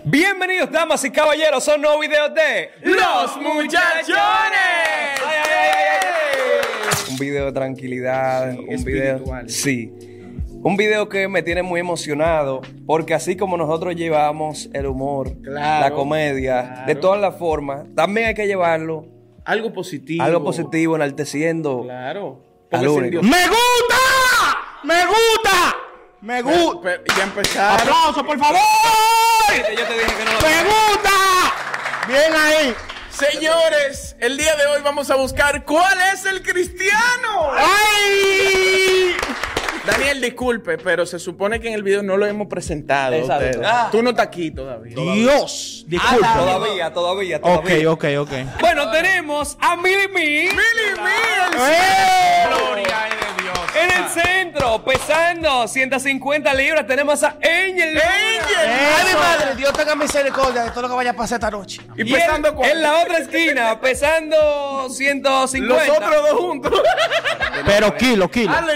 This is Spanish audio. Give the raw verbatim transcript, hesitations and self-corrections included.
Bienvenidos, damas y caballeros, son nuevos videos de Los Muchachones. Ay, ay, ay, ay, ay. Un video de tranquilidad, Sí, un video, espiritual. sí, un video que me tiene muy emocionado porque así como nosotros llevamos el humor, Claro, la comedia, claro. de todas las formas, también hay que llevarlo Algo positivo. algo positivo, enalteciendo. Claro. Al Póngase en único. Dios. ¡Me gusta! ¡Me gusta! ¡Me Pero- gusta! pero ya empezaron. ¡Aplausos, por favor! Yo te dije que no lo ¡Me gusta! Bien ahí. Señores, el día de hoy vamos a buscar cuál es el cristiano. ¡Ay! Daniel, disculpe, pero se supone que en el video no lo hemos presentado. a Exacto. ustedes. Ah. Tú no estás aquí todavía. Dios, disculpa. Todavía, todavía, Ok, todavía. ok, ok. Bueno, tenemos a Milly Me Mili, Mili, ¡Eh! Gloria de Dios. en el centro, pesando ciento cincuenta libras. Tenemos a Angel Luna. Angel. ¡Ay, mi Eso. madre! Dios tenga misericordia de todo lo que vaya a pasar esta noche. Y Y pesando en, cuánto? en la otra esquina, pesando ciento cincuenta. Los otros dos juntos. Pero kilo, kilo.